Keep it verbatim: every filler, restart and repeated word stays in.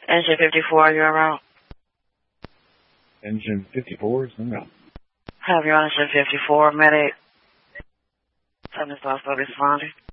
Engine fifty-four, you're around. Engine fifty-four is in route. Have your engine fifty-four, medic. Tell me if I'm responding.